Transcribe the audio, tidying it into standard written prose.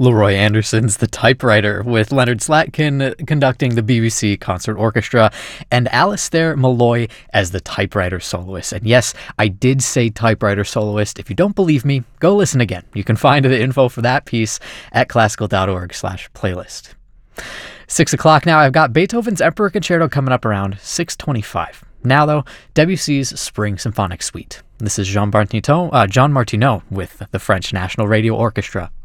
Leroy Anderson's The Typewriter, with Leonard Slatkin conducting the BBC Concert Orchestra, and Alistair Malloy as the typewriter soloist. And yes, I did say typewriter soloist. If you don't believe me, go listen again. You can find the info for that piece at classical.org/playlist. 6 o'clock now. I've got Beethoven's Emperor Concerto coming up around 6:25. Now, though, Debussy's Spring Symphonic Suite. This is Jean Martineau with the French National Radio Orchestra.